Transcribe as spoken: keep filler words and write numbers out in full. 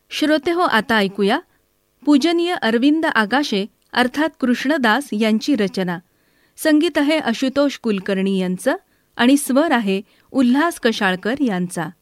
श्रोतेहो, आता ऐकूया पूजनीय अरविंद आगाशे अर्थात कृष्णदास यांची रचना. संगीत आहे आशुतोष कुलकर्णी यांचं आणि स्वर आहे उल्हास कशाळकर यांचा.